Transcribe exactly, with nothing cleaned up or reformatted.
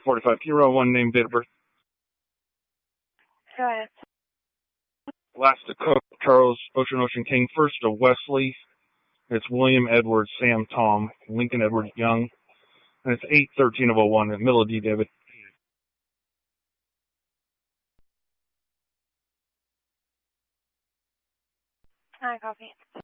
forty-five. Kilo one name, date of birth. Go ahead. Last to Cook, Charles Ocean Ocean King. First to Wesley. It's William Edwards, Sam Tom, Lincoln Edwards Young. And it's eight thirteen of oh one, middle of D, David. I copy.